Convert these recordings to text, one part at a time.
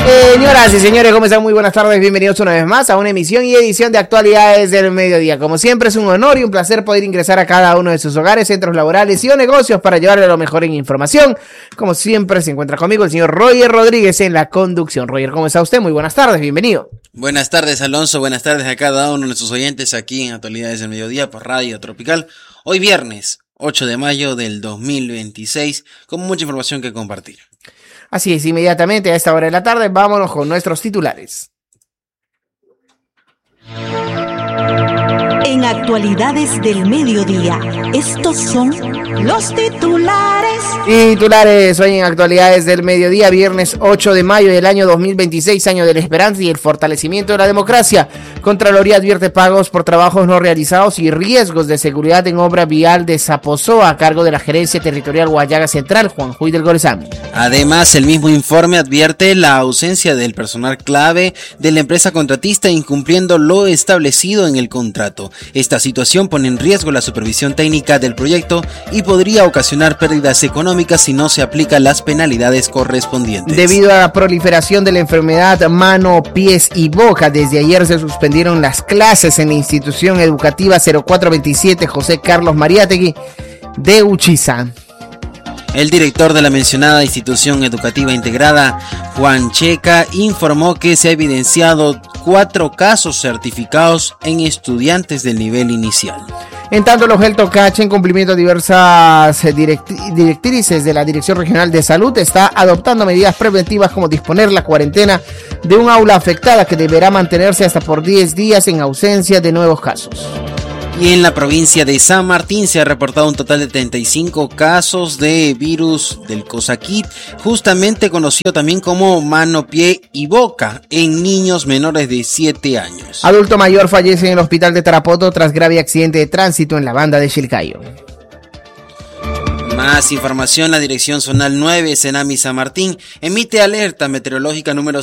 Señoras y señores, ¿cómo están? Muy buenas tardes, bienvenidos una vez más a una emisión y edición de Actualidades del Mediodía. Como siempre es un honor y un placer poder ingresar a cada uno de sus hogares, centros laborales y o negocios para llevarle lo mejor en información. Como siempre se encuentra conmigo el señor Roger Rodríguez en la conducción. Roger, ¿cómo está usted? Muy buenas tardes, bienvenido. Buenas tardes, Alonso, buenas tardes a cada uno de nuestros oyentes aquí en Actualidades del Mediodía por Radio Tropical. Hoy viernes 8 de mayo del 2026, con mucha información que compartir. Así es, inmediatamente a esta hora de la tarde, vámonos con nuestros titulares. En Actualidades del Mediodía, estos son los titulares. Titulares hoy en Actualidades del Mediodía, viernes 8 de mayo del año 2026, año de la esperanza y el fortalecimiento de la democracia. Contraloría advierte pagos por trabajos no realizados y riesgos de seguridad en obra vial de Zaposoa a cargo de la Gerencia Territorial Guayaga Central, Juan Juy del Golezán. Además, el mismo informe advierte la ausencia del personal clave de la empresa contratista incumpliendo lo establecido en el contrato. Esta situación pone en riesgo la supervisión técnica del proyecto y podría ocasionar pérdidas económicas si no se aplican las penalidades correspondientes. Debido a la proliferación de la enfermedad mano, pies y boca, desde ayer se suspendieron las clases en la institución educativa 0427 José Carlos Mariátegui de Uchizá. El director de la mencionada institución educativa integrada, Juan Checa, informó que se ha evidenciado 4 casos certificados en estudiantes del nivel inicial. En tanto, el Ogel Tocache, en cumplimiento de diversas directrices de la Dirección Regional de Salud, está adoptando medidas preventivas como disponer la cuarentena de un aula afectada que deberá mantenerse hasta por 10 días en ausencia de nuevos casos. Y en la provincia de San Martín se ha reportado un total de 35 casos de virus del Cosaquit, justamente conocido también como mano, pie y boca, en niños menores de 7 años. Adulto mayor fallece en el hospital de Tarapoto tras grave accidente de tránsito en la banda de Chilcayo. Más información, la Dirección Zonal 9, Senami San Martín, emite alerta meteorológica número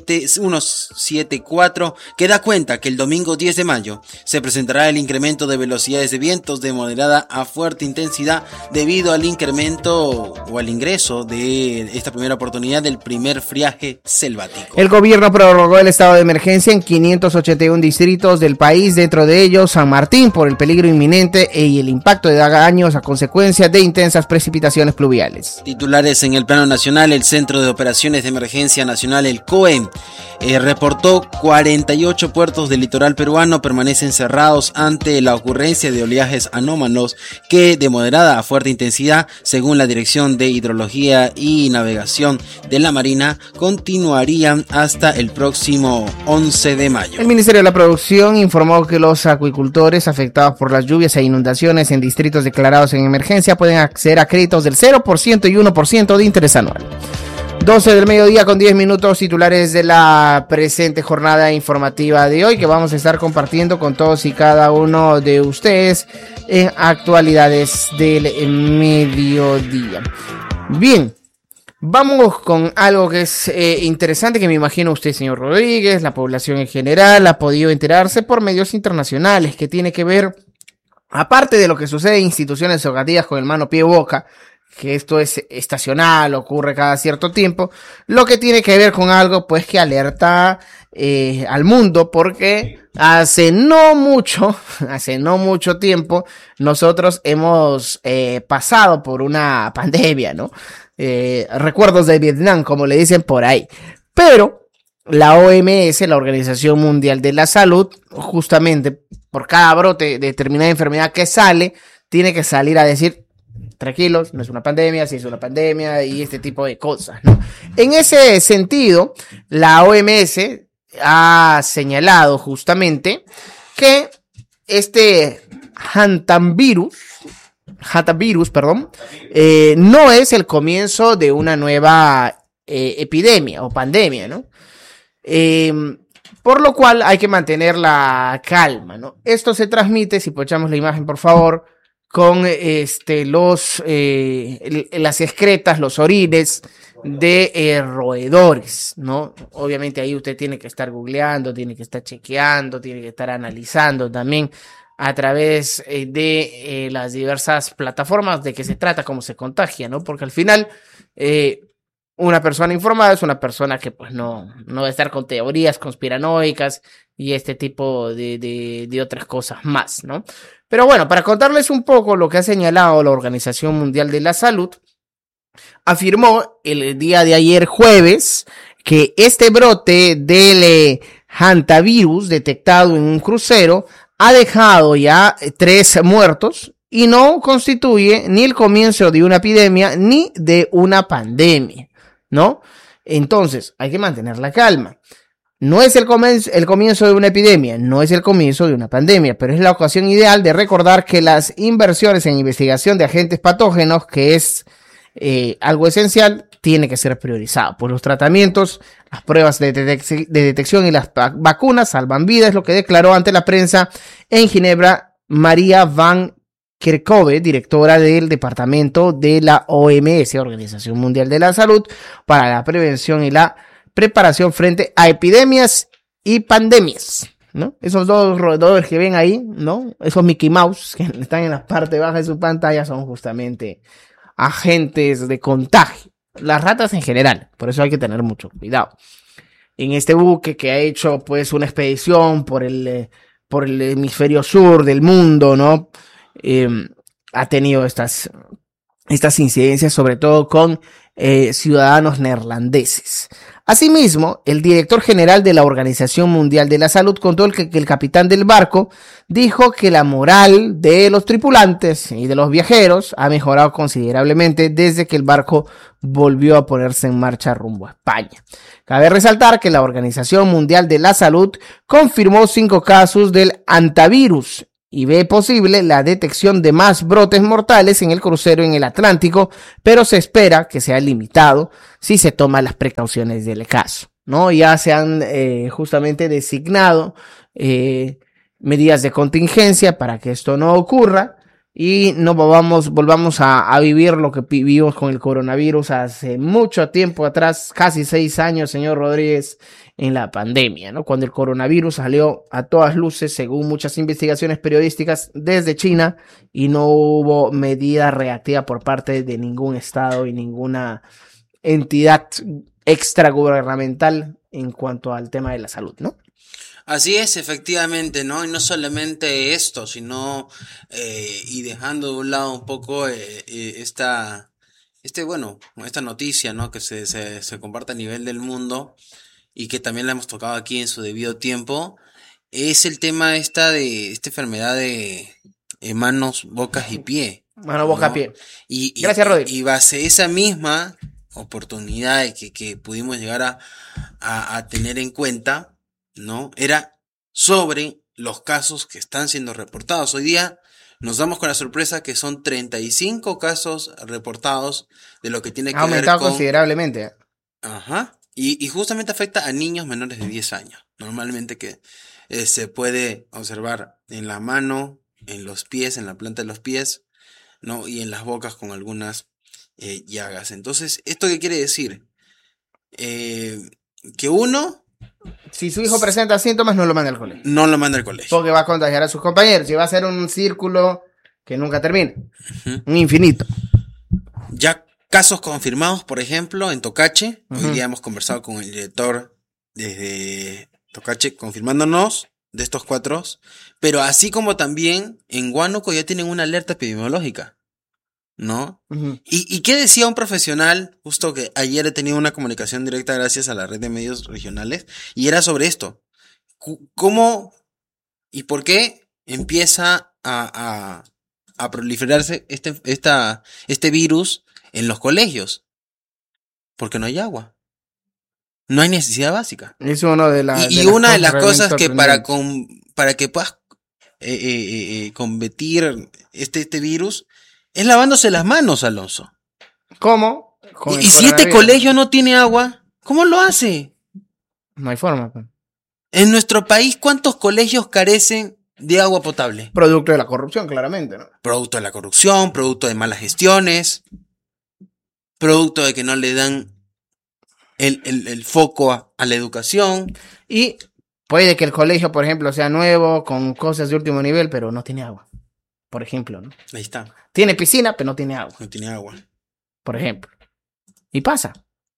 7174 que da cuenta que el domingo 10 de mayo se presentará el incremento de velocidades de vientos de moderada a fuerte intensidad debido al incremento o al ingreso de esta primera oportunidad del primer friaje selvático. El gobierno prorrogó el estado de emergencia en 581 distritos del país, dentro de ellos San Martín, por el peligro inminente y el impacto de daños a consecuencia de intensas precipitaciones pluviales. Titulares en el plano nacional, el Centro de Operaciones de Emergencia Nacional, el COE, reportó 48 puertos del litoral peruano permanecen cerrados ante la ocurrencia de oleajes anómalos que de moderada a fuerte intensidad, según la Dirección de Hidrología y Navegación de la Marina, continuarían hasta el próximo 11 de mayo. El Ministerio de la Producción informó que los acuicultores afectados por las lluvias e inundaciones en distritos declarados en emergencia pueden acceder a créditos del 0% y 1% de interés anual. 12 del mediodía con 10 minutos, titulares de la presente jornada informativa de hoy que vamos a estar compartiendo con todos y cada uno de ustedes en Actualidades del Mediodía. Bien, vamos con algo que es interesante, que me imagino usted, señor Rodríguez, la población en general ha podido enterarse por medios internacionales, que tiene que ver, aparte de lo que sucede en instituciones educativas con el mano, pie, boca, que esto es estacional, ocurre cada cierto tiempo, lo que tiene que ver con algo pues que alerta al mundo, porque hace no mucho tiempo nosotros hemos pasado por una pandemia, ¿no? Recuerdos de Vietnam, como le dicen por ahí, pero la OMS, la Organización Mundial de la Salud, justamente por cada brote de determinada enfermedad que sale, tiene que salir a decir: tranquilos, no es una pandemia, sí es una pandemia, y este tipo de cosas, ¿no? En ese sentido, la OMS ha señalado justamente que este hantavirus, no es el comienzo de una nueva epidemia o pandemia, ¿no? Por lo cual hay que mantener la calma, ¿no? Esto se transmite, si pochamos la imagen, por favor, con las excretas, los orines de roedores, ¿no? Obviamente ahí usted tiene que estar googleando, tiene que estar chequeando, tiene que estar analizando también a través de las diversas plataformas de qué se trata, cómo se contagia, ¿no? Porque al final Una persona informada es una persona que pues no va a estar con teorías conspiranoicas y este tipo de otras cosas más, ¿no? Pero bueno, para contarles un poco lo que ha señalado la Organización Mundial de la Salud, afirmó el día de ayer jueves que este brote del hantavirus detectado en un crucero ha dejado ya 3 muertos y no constituye ni el comienzo de una epidemia ni de una pandemia, ¿no? Entonces, hay que mantener la calma. No es el comienzo de una epidemia, no es el comienzo de una pandemia, pero es la ocasión ideal de recordar que las inversiones en investigación de agentes patógenos, que es algo esencial, tiene que ser priorizado. Pues los tratamientos, las pruebas de detección y las vacunas salvan vidas, es lo que declaró ante la prensa en Ginebra María Van Kerkhove, directora del departamento de la OMS, Organización Mundial de la Salud, para la prevención y la preparación frente a epidemias y pandemias, ¿no? Esos dos roedores que ven ahí, ¿no? Esos Mickey Mouse que están en la parte baja de su pantalla son justamente agentes de contagio. Las ratas en general, por eso hay que tener mucho cuidado. En este buque que ha hecho pues una expedición por el hemisferio sur del mundo, ¿no? Ha tenido estas incidencias, sobre todo con ciudadanos neerlandeses. Asimismo, el director general de la Organización Mundial de la Salud contó que el capitán del barco dijo que la moral de los tripulantes y de los viajeros ha mejorado considerablemente desde que el barco volvió a ponerse en marcha rumbo a España. Cabe resaltar que la Organización Mundial de la Salud confirmó 5 casos del hantavirus y ve posible la detección de más brotes mortales en el crucero en el Atlántico, pero se espera que sea limitado si se toman las precauciones del caso, ¿no? Ya se han justamente designado medidas de contingencia para que esto no ocurra y no volvamos a vivir lo que vivimos con el coronavirus hace mucho tiempo atrás, casi 6 años, señor Rodríguez, en la pandemia, ¿no? Cuando el coronavirus salió a todas luces, según muchas investigaciones periodísticas, desde China, y no hubo medida reactiva por parte de ningún estado y ninguna entidad extragubernamental en cuanto al tema de la salud, ¿no? Así es, efectivamente, ¿no? Y no solamente esto, sino y dejando de un lado un poco esta noticia, ¿no? Que se comparte a nivel del mundo y que también la hemos tocado aquí en su debido tiempo, es el tema de esta enfermedad de manos, bocas y pie. Mano, boca, ¿no? pie. Gracias, Rodri. Y base esa misma oportunidad que pudimos llegar a tener en cuenta, ¿no? Era sobre los casos que están siendo reportados. Hoy día nos damos con la sorpresa que son 35 casos reportados de lo que tiene que ver con... Ha aumentado considerablemente. Ajá. Y justamente afecta a niños menores de 10 años. Normalmente que se puede observar en la mano, en los pies, en la planta de los pies, ¿no? Y en las bocas con algunas llagas. Entonces, ¿esto qué quiere decir? Que uno... Si su hijo presenta síntomas, no lo manda al colegio. No lo manda al colegio. Porque va a contagiar a sus compañeros. Y va a ser un círculo que nunca termina. Un infinito. Ya casos confirmados, por ejemplo, en Tocache. Hoy día hemos conversado con el director desde Tocache, confirmándonos de estos 4. Pero así como también en Huánuco ya tienen una alerta epidemiológica, ¿no? ¿Y qué decía un profesional? Justo que ayer he tenido una comunicación directa gracias a la red de medios regionales. Y era sobre esto. ¿Cómo y por qué empieza a proliferarse este virus en los colegios? Porque no hay agua. No hay necesidad básica. Es uno de las... Y una de las cosas que para que puedas combatir este virus es lavándose las manos, Alonso. ¿Cómo? Y si este colegio no tiene agua, ¿cómo lo hace? No hay forma. Pues. En nuestro país, ¿cuántos colegios carecen de agua potable? Producto de la corrupción, claramente, ¿no? Producto de la corrupción, producto de malas gestiones, producto de que no le dan el foco a la educación. Y puede que el colegio, por ejemplo, sea nuevo, con cosas de último nivel, pero no tiene agua. Por ejemplo, ¿no? Ahí está. Tiene piscina, pero no tiene agua. No tiene agua. Por ejemplo. Y pasa.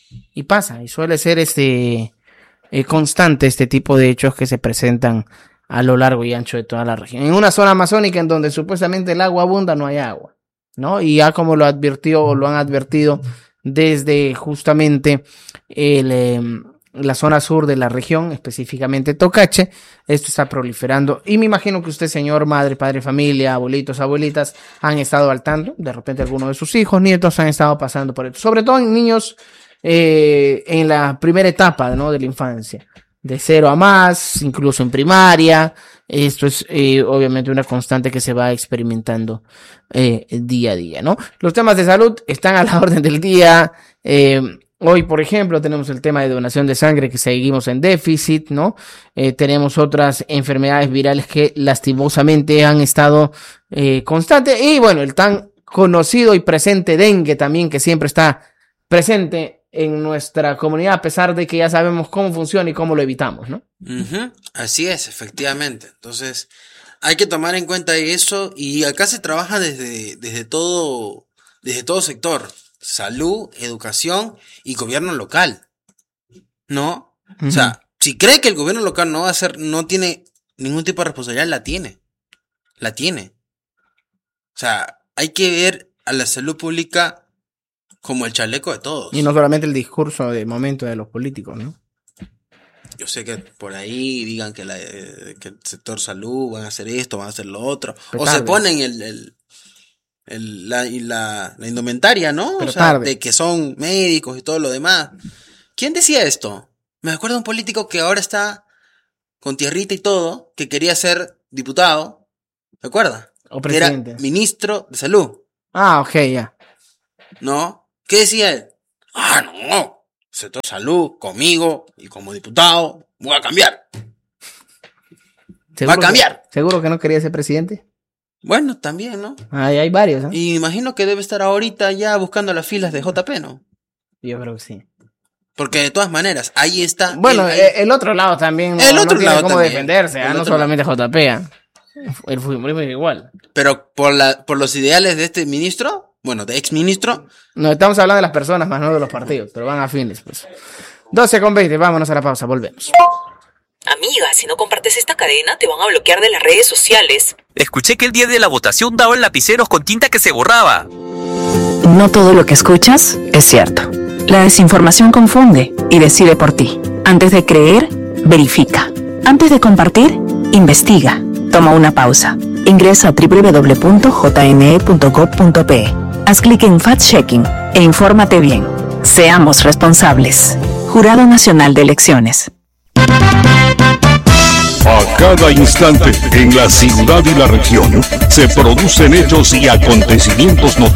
Y pasa, y suele ser constante este tipo de hechos que se presentan a lo largo y ancho de toda la región. En una zona amazónica en donde supuestamente el agua abunda, no hay agua, ¿no? Y ya como lo advirtió o lo han advertido desde justamente la zona sur de la región, específicamente Tocache, esto está proliferando. Y me imagino que usted, señor, madre, padre, familia, abuelitos, abuelitas, han estado al tanto. De repente algunos de sus hijos, nietos han estado pasando por esto. Sobre todo en niños en la primera etapa, ¿no?, de la infancia. De 0 a más, incluso en primaria. Esto es obviamente una constante que se va experimentando día a día, ¿no? Los temas de salud están a la orden del día. Hoy, por ejemplo, tenemos el tema de donación de sangre que seguimos en déficit, ¿no? Tenemos otras enfermedades virales que lastimosamente han estado constantes. Y bueno, el tan conocido y presente dengue también, que siempre está presente en nuestra comunidad, a pesar de que ya sabemos cómo funciona y cómo lo evitamos, ¿no? Uh-huh. Así es, efectivamente. Entonces, hay que tomar en cuenta eso, y acá se trabaja desde todo sector: salud, educación y gobierno local, ¿no? Uh-huh. O sea, si cree que el gobierno local no tiene ningún tipo de responsabilidad, la tiene. O sea, hay que ver a la salud pública como el chaleco de todos. Y no solamente el discurso de momento de los políticos, ¿no? Yo sé que por ahí digan que el sector salud van a hacer esto, van a hacer lo otro. Petarde. O se ponen la indumentaria, ¿no? Pero o sea, de que son médicos y todo lo demás. ¿Quién decía esto? Me acuerdo de un político que ahora está con tierrita y todo, que quería ser diputado. ¿Se acuerda? O presidente. Era ministro de salud. Ah, ok, ya. ¿No? ¿Qué decía él? No, sector salud, conmigo y como diputado, voy a cambiar. Va a cambiar. ¿Seguro que no quería ser presidente? Bueno, también, ¿no? Hay varios, ¿no? Y imagino que debe estar ahorita ya buscando las filas de JP, ¿no? Yo creo que sí. Porque de todas maneras, ahí está. Bueno, el otro lado también. El otro tiene lado cómo también. Defenderse, no solamente JP. El fujimorismo es igual. Pero por los ideales de este ministro, bueno, de ex ministro. No, estamos hablando de las personas, más no de los partidos, pero van afines, pues. 12:20, vámonos a la pausa, volvemos. Amiga, si no compartes esta cadena, te van a bloquear de las redes sociales. Escuché que el día de la votación daban lapiceros con tinta que se borraba. No todo lo que escuchas es cierto. La desinformación confunde y decide por ti. Antes de creer, verifica. Antes de compartir, investiga. Toma una pausa. Ingresa a www.jne.gov.pe. Haz clic en Fact-Checking e infórmate bien. Seamos responsables. Jurado Nacional de Elecciones. A cada instante, en la ciudad y la región, se producen hechos y acontecimientos noticiosos